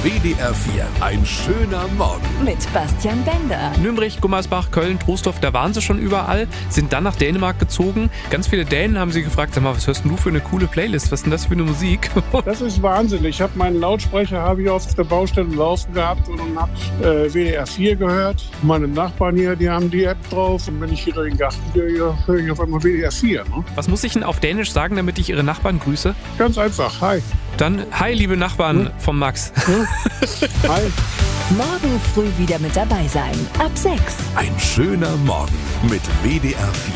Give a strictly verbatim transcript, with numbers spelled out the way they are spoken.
W D R vier. Ein schöner Morgen. Mit Bastian Bender. Nürnberg, Gummersbach, Köln, Troisdorf, da waren sie schon überall, sind dann nach Dänemark gezogen. Ganz viele Dänen haben sie gefragt, sag mal, was hörst denn du für eine coole Playlist? Was ist denn das für eine Musik? Das ist Wahnsinn. Ich habe meinen Lautsprecher habe ich auf der Baustelle laufen gehabt und habe äh, W D R vier gehört. Meine Nachbarn hier, die haben die App drauf und wenn ich hier durch den Garten gehe, höre ich auf einmal W D R vier. Ne? Was muss ich denn auf Dänisch sagen, damit ich ihre Nachbarn grüße? Ganz einfach. Hi. Dann, hi, liebe Nachbarn hm? vom Max. Hm? Hi. Morgen früh wieder mit dabei sein. Ab sechs. Ein schöner Morgen mit W D R vier.